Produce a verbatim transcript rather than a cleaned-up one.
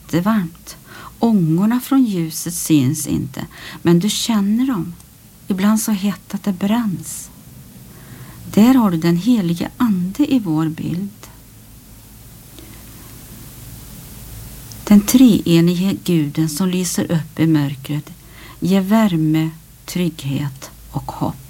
jättevarmt. Ångorna från ljuset syns inte, men du känner dem. Ibland så hett att det bränns. Där har du den helige ande i vår bild. Den treenige guden som lyser upp i mörkret ger värme, trygghet och hopp.